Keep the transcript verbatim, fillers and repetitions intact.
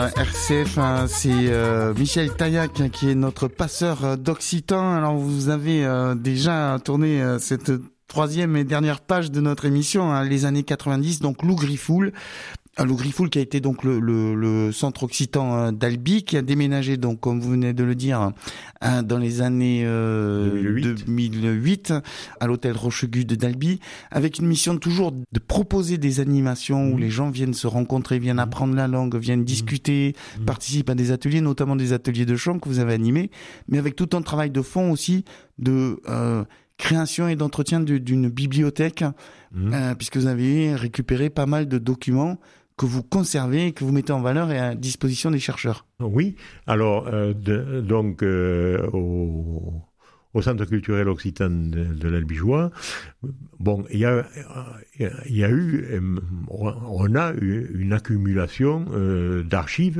R C F, hein, c'est euh, Michel Taillac hein, qui est notre passeur euh, d'occitan. Alors vous avez euh, déjà tourné euh, cette troisième et dernière page de notre émission, hein, les années quatre-vingt-dix, donc Lou Griffoul. Lou Griffoul qui a été donc le, le, le centre occitan d'Albi, qui a déménagé donc comme vous venez de le dire hein, dans les années euh, deux mille huit. deux mille huit à l'hôtel Rochegu de d'Albi, avec une mission toujours de proposer des animations mmh. où les gens viennent se rencontrer, viennent mmh. apprendre la langue, viennent mmh. discuter, mmh. participent à des ateliers, notamment des ateliers de chant que vous avez animés, mais avec tout un travail de fond aussi de euh, création et d'entretien de, d'une bibliothèque, mmh. euh, puisque vous avez récupéré pas mal de documents que vous conservez, que vous mettez en valeur et à disposition des chercheurs. Oui, alors euh, de, donc euh, au, au Centre culturel occitan de, de l'Albigeois, bon, il y a, il y a eu, on a eu une accumulation euh, d'archives